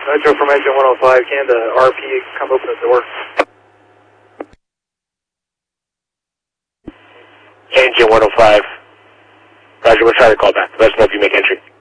Metro from engine 105, can the RP come open the door? Engine 105. Roger, we'll try to call back. Let us know if you make entry.